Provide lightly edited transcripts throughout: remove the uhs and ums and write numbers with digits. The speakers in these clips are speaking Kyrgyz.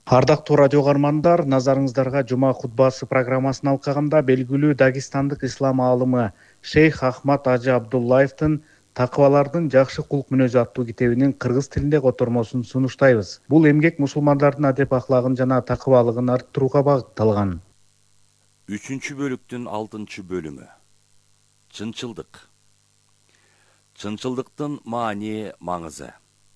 Ардактуу радио каармандар, назарыңыздарга жума хутбасы программасын алкагында белгилүү дагестандык ислам аалымы Шейх Ахмад Ажы Абдуллаевдин Такыбалардын жакшы кулк мүнөзү аттуу китебинин кыргыз тилинде котормосун сунуштайбыз. Бул эмгек мусулмандардын адеп ахлагын жана такыбалыгын арттырууга багытталган. Üçüncü bölüktün 6. bölümü. Çınçıldık. Çınçıldıktın mani mаңызы.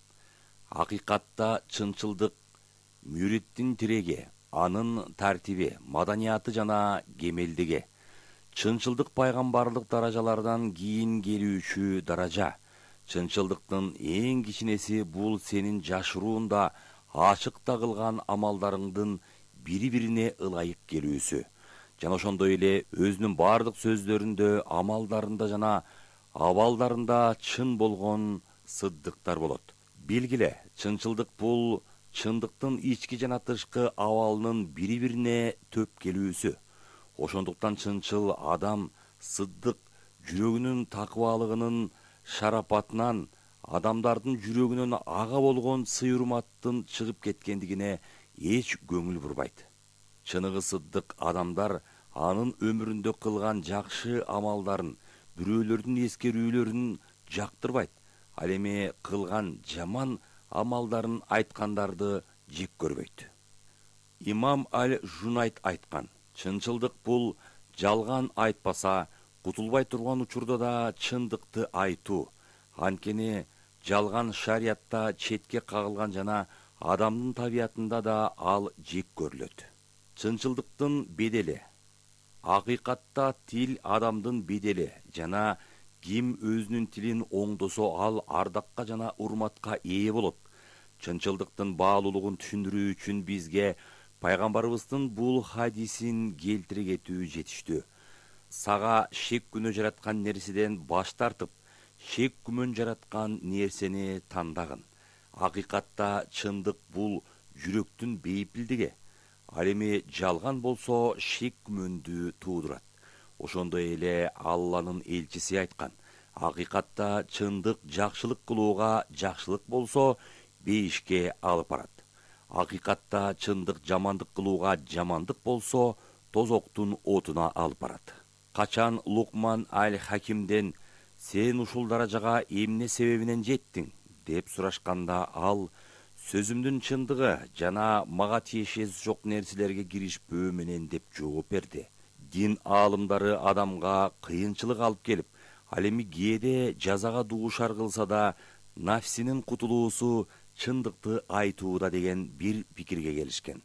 Hakikatta çınçıldık müriттин тиреги, анын тартиби, маданияты жана кемелдиги. Чынчылдык пайгамбарлык даражалардан кийин келүүчү даража. Чынчылдыктын эң кичинеси бул сенин жашыруунда ачыкта кылган амалдарыңдын бири-бирине ылайык келүүсү. Жана ошондой эле өзүнүн бардык сөздөрүндө, амалдарында жана абалдарында чын болгон сыддыктар болот. Белгиле, чынчылдык бул чындыктын ички жана тышкы абалынын бири-бирине төп келүүсү. Ошондуктан чынчыл адам сыддык жүрөгүнүн такыбалыгынын шарапатынан, адамдардын жүрөгүнөн ага болгон сый-урматтын чыгып кеткендигине эч көңүл бурбайт. Чыныгы сыддык адамдар анын өмүрүндө кылган жакшы амалдарын, бирөөлөрдүн эскерүүлөрүн жактырбайт. Ал эми кылган жаман амалдарын айткандарды жек көрбөйт. Имам Аль-Жунайд айткан: чынчылдык бул жалган айтпаса, кутулбай турган учурда да чындыкты айтуу. Анткени жалган шариятта четке кагылган жана адамдын табиятында да ал жек көрүлөт. Чынчылдыктын бедели. Акыйкатта тил адамдын бедели жана ким өзүнүн тилин оңдосо ал ардакка жана урматка ээ болот. Чынчылдыктын баалуулугун түшүндүрүү үчүн бизге пайгамбарыбыздын бул хадисин келтире кетүү жетиштүү. Сага шек күнөө жараткан нерседен баш тартып, шек күмөн жараткан нерсени тандагын. Акыйкатта чындык бул жүрөктүн бейпилдиги. Ал эми жалган болсо шек күмөндү туудурат. Ошондой эле Алланын элчиси айткан: акыйкатта чындык жакшылык кылууга жакшылык болсо бейишке алып барат. Акыйкатта чындык жамандык кылууга жамандык болсо тозоктун отуна алып барат. Качан Лукман Аль-Хакимден сен ушул даражага эмне себебинен жеттиң деп сурашканда ал сөзүмдүн чындыгы жана мага тиешеси жок нерселерге киришпөө менен деп жооп берди. Дин аалымдары адамга кыйынчылык алып келип, ал эми кээде жазага дуушар кылса да, нафсинин кутулуусу чындыкты айтууда деген бир пикирге келишкен.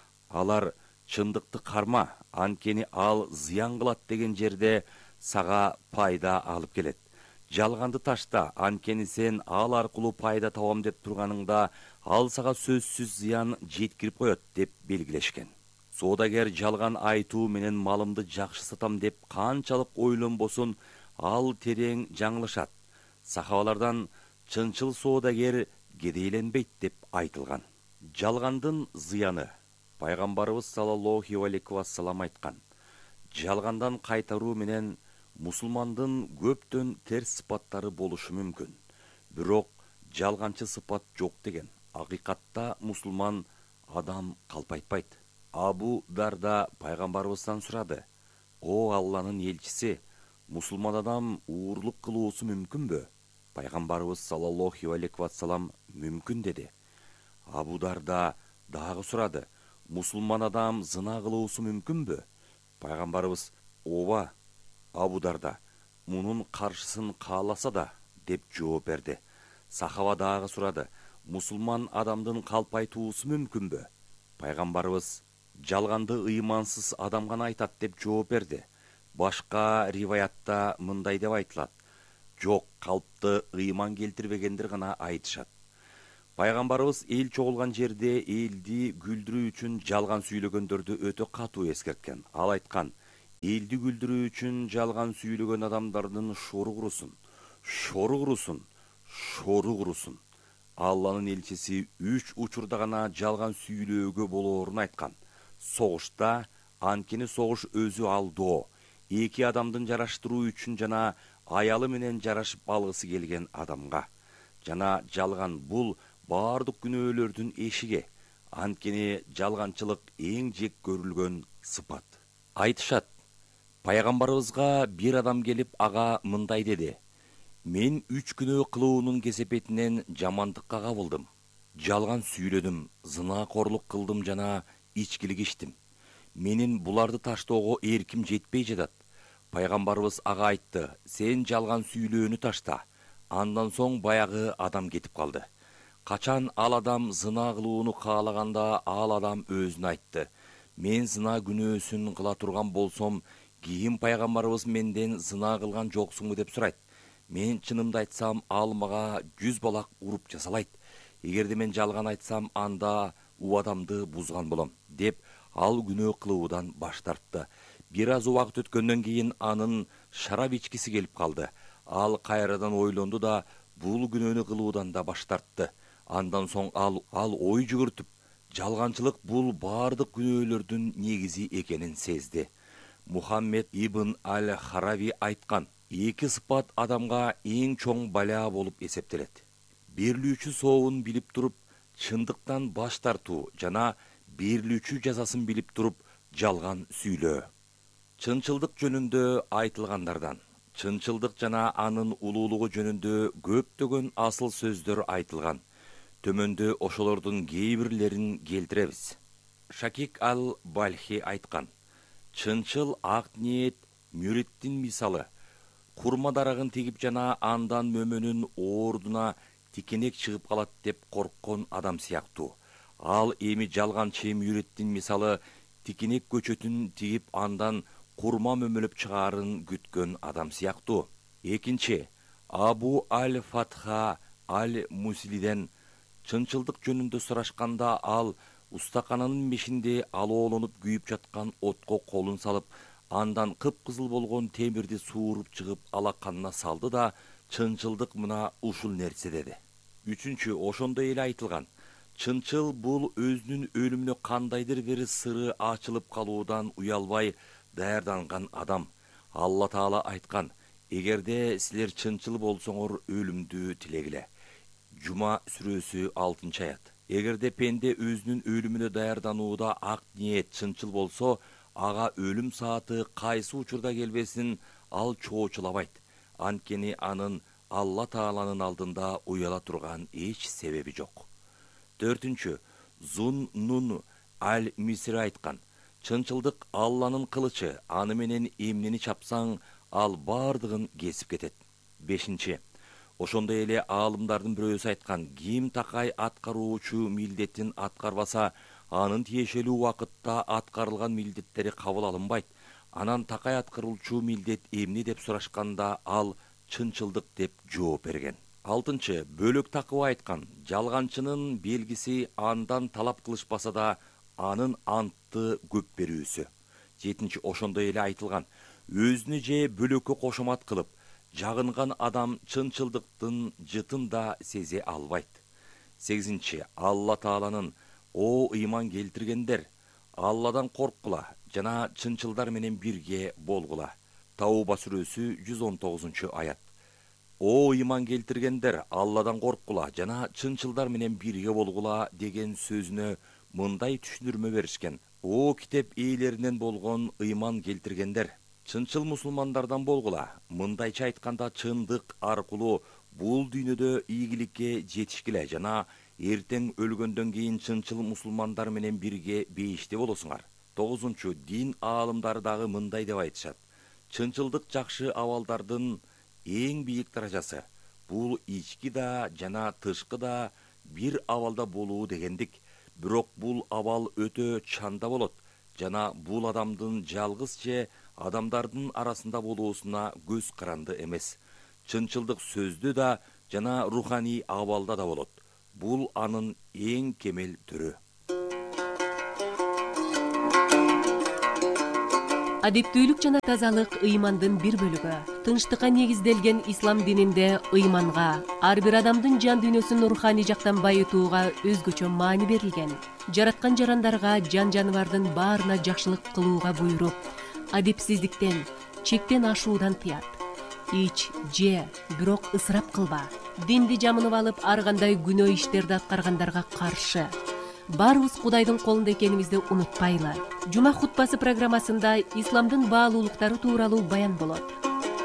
Алар чындыкты карма, анткени ал зыян кылат деген жерде сага пайда алып келет. Жалганды ташта, анткени сен ал аркылуу пайда табам деп турганыңда ал сага сөзсүз зыян жеткирип коет деп белгилешкен. Соодагер жалган айтуу менен малымды жакшы сатам деп канчалык ойлонбосун, ал терең жаңылышат. Сахабалардан чынчыл соодагер кедейленбейт деп айтылган. Жалгандын зыяны. Пайгамбарыбыз саллаллаху алейхи вассалам айткан: жалгандан кайтаруу менен мусулмандын көптөн терс сыпаттары болушу мүмкүн. Бирок жалганчы сыпат жок деген. Акыйкатта мусулман адам калп айтпайт. Абу Дарда пайгамбарыбыздан сурады: о Алланын элчиси, мусулман адам уурлук кылуусу мүмкүнбү? Пайгамбарыбыз саллаллаху алейхи вассалам мүмкүн деди. Абу Дарда дагы сурады: мусулман адам зына кылуусу мүмкүнбү? Пайгамбарыбыз: ооба, Абу Дарда, мунун каршысын кааласа да деп жооп берди. Сахаба дагы сурады: мусулман адамдын калп айтуусу мүмкүнбү? Пайгамбарыбыз: жалганды ыймансыз адам гана айтат деп жооп берди. Башка риваятта мындай деп айтылат: жок, калпты ыйман келтирбегендер гана айтышат. Пайгамбарыбыз эл чогулган жерде элди күлдүрүү үчүн жалган сүйлөгөндөрдү өтө катуу эскерткен. Ал айткан: элди күлдүрүү үчүн жалган сүйлөгөн адамдардын шору курусун, шору курусун, шору курусун. Алланын элчиси 3 учурда гана жалган сүйлөөгө болоорун айткан. Согушта, анткени согуш өзү алдоо, эки адамдын жараштыруу үчүн жана аялы менен жарашып алгысы келген адамга. Жана жалган бул баардык күнөөлөрдүн эшиги. Анткени жалганчылык эң жек көрүлгөн сыпат. Айтышат, пайгамбарыбызга бир адам келип ага мындай деди: мен 3 күнөө кылуунун кесепетинен жамандыкка кабылдым. Жалган сүйлөдүм, зынакорлук кылдым жана ичкилик иштим. Менин буларды таштоого эрким жетпей жатат. Пайгамбарыбыз ага айтты: сен жалган сүйлөөнү ташта. Андан соң баягы адам кетип калды. Качан ал адам зына кылууну каалаганда ал адам өзүнө айтты: мен зына күнөөсүн кыла турган болсом, кийин пайгамбарыбыз менден зына кылган жоксуңбу деп сурайт. Мен чынымды айтсам, ал мага 100 балак уруп жасалайт. Эгерде мен жалган айтсам, анда убадамды бузган болом, деп ал күнөө кылуудан баш тартты. Бир аз убакыт өткөндөн кийин анын шарап ичкиси келип калды. Ал кайрадан ойлонду да бул күнөөнү кылуудан да баш тартты. Андан соң ал ой жүгүртүп, жалганчылык бул бардык күнөөлөрдүн негизи экенин сезди. Мухаммед ибн аль-Харави айткан: эки сыпат адамга эң чоң бала болуп эсептелет. Берилүүчү соовун билип туруп, чындыктан баш тартуу жана берилүүчү жазасын билип туруп, жалган сүйлөө. Чынчылдык жөнүндө айтылгандардан, чынчылдык жана анын улуулугу жөнүндө көптөгөн асыл сөздөр айтылган. Төмөндө ошолордун кээ бирлерин келтиребиз. Шакик ал-Бальхи айткан: чынчыл ак ниет мүриттин мисалы. Курма дарагын тигип жана андан мөмөнүн оордуна тикенек чыгып калат деп корккон адам сыяктуу. Ал эми жалганчы мүриттин мисалы тикенек көчөтүн тигип андан курма мөмөлөп чыгаарын күткөн адам сыяктуу. Экинчи, Абу аль-Фатха аль-Муслиден чынчылдык жөнүндө сурашканда ал устакананын мешинде алоолонуп күйүп жаткан отко колун салып, андан кыпкызыл болгон темирди сууруп чыгып алаканына салды да, чынчылдык мына ушул нерсе деди. Үчүнчү, ошондой эле айтылган: чынчыл бул өзүнүн өлүмүнө кандайдыр бир сыры ачылып калуудан уялбай даярданган адам. Алла Таала айткан: эгерде силер чынчыл болсоңор өлүмдү тилегиле. Жума сүрөсү 6-аят. Эгерде пенде өзүнүн өлүмүнө даярданууда ак ниет чынчыл болсо, ага өлүм сааты кайсы учурда келбесин ал чоочулабайт. Анткени анын Алла Тааланын алдында уяла турган эч себеби жок. 4-чү, Зун Нун аль-Мисри айткан: чынчылдык Алланын кылычы, аны менен эмнени чапсаң, ал бардыгын кесип кетет. 5-чи, ошондой эле аалымдардын бирөөсү айткан: ким такай аткаруучу милдетин аткарбаса, анын тиешелүү убакытта аткарылган милдеттери кабыл алынбайт. Анан такай аткарылчу милдет эмне деп сурашканда, ал чынчылдык деп жооп берген. 6-чы, Бөлөк Такыба айткан: жалганчынын белгиси андан талап кылышпаса да, анын антты көп берүүсү. 7-чи, ошондой эле айтылган: өзүнө же бөлөккө кошомат кылып, жагынган адам чынчылдыктын жытын да сезе албайт. 8-чи, Алла Тааланын: о ыйман келтиргендер, Алладан корккула жана чынчылдар менен бирге болгула. Тауба сүрөсү 119-аят. О ыйман келтиргендер, Алладан корккула жана чынчылдар менен бирге болгула деген сөзүнө мындай түшүндүрмө беришкен: о китеп ээлеринен болгон ыйман келтиргендер, чынчыл мусулмандардан болгула. Мындайча айтканда, чындык аркылуу бул дүйнөдө ийгиликке жетишкиле жана эртең өлгөндөн кийин чынчыл мусулмандар менен бирге бейиште болосуңар. 9-чу, дин аалымдары дагы мындай деп айтышат: чынчылдык жакшы абалдардын эң бийик даражасы. Бул ички да жана тышкы да бир абалда болуу дегендик. Бирок бул абал өтө чанда болот жана бул адамдын жалгыз же адамдардын арасында болуусуна көз каранды эмес. Чынчылдык сөздө да жана руханий абалда да болот. Бул анын эң кемел түрү. Адептүүлүк жана тазалык ыймандын бир бөлүгү. Тынчтыкка негизделген ислам дининде ыйманга, ар бир адамдын жан дүйнөсүн руханий жактан байытууга өзгөчө маани берилген. Жараткан жарандарга, жан жаныбардын баарына жакшылык кылууга буйруп, адепсиздиктен, чектен ашуудан тыят. Ич, же, бирок ысырап кылба. Динди жамынып алып, ар кандай күнөө иштерди аткаргандарга каршы. баарыбыз Кудайдын колунда экенибизди унутпайлы. Жума хутбасы программасында исламдын баалуулуктары тууралуу баян болот.